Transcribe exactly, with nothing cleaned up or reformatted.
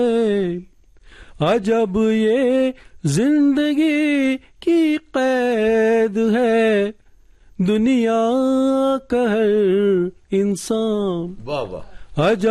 अजब ये जिंदगी की कैद है दुनिया का हर इंसान। वाह वाह। अजब